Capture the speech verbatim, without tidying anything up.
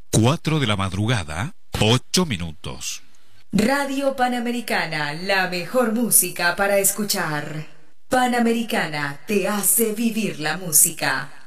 Cuatro de la madrugada, ocho minutos. Radio Panamericana, la mejor música para escuchar. Panamericana te hace vivir la música.